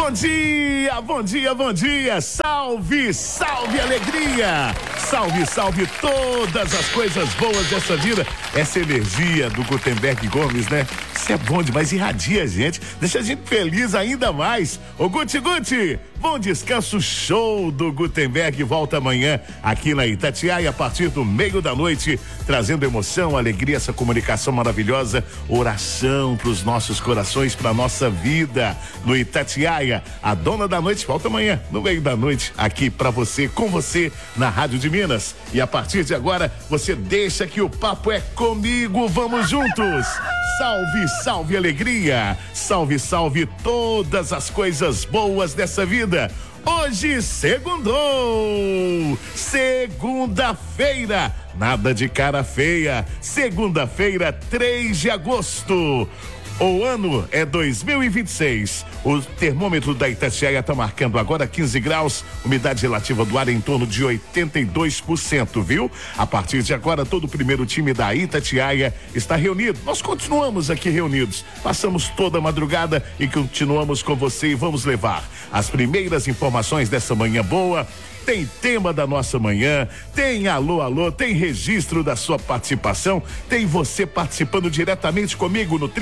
Bom dia, bom dia, bom dia. Salve, salve alegria. Salve, salve todas as coisas boas dessa vida. Essa energia do Gutenberg Gomes, né? Isso é bom demais, irradia a gente, deixa a gente feliz ainda mais. Ô Guti, bom descanso, show do Gutenberg volta amanhã aqui na Itatiaia a partir do meio da noite, trazendo emoção, alegria, essa comunicação maravilhosa, oração pros nossos corações, pra nossa vida no Itatiaia. A dona da noite volta amanhã, no meio da noite, aqui pra você, com você, na Rádio de Minas. E a partir de agora, você deixa que o papo é comigo, vamos juntos. Salve, salve alegria, salve, salve todas as coisas boas dessa vida. Hoje segundou, segunda-feira, nada de cara feia, segunda-feira, 3 de agosto. O ano é 2026. O termômetro da Itatiaia está marcando agora 15 graus, umidade relativa do ar em torno de 82%, viu? A partir de agora, todo o primeiro time da Itatiaia está reunido. Nós continuamos aqui reunidos. Passamos toda a madrugada e continuamos com você e vamos levar as primeiras informações dessa manhã boa. Tem tema da nossa manhã, tem alô, tem registro da sua participação, tem você participando diretamente comigo no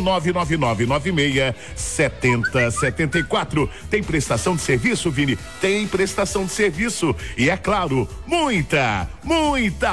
31.999967074. Tem prestação de serviço, Vini? Tem prestação de serviço e é claro, muita